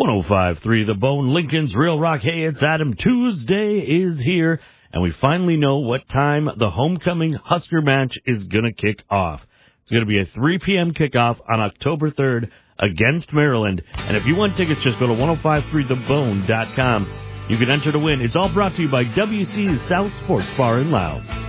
105.3 The Bone, Lincoln's Real Rock. Hey, it's Adam. Tuesday is here, and we finally know what time the homecoming Husker match is going to kick off. It's going to be a 3 p.m. kickoff on October 3rd against Maryland. And if you want tickets, just go to 1053thebone.com. You can enter to win. It's all brought to you by WC's South Sports Bar and Lounge.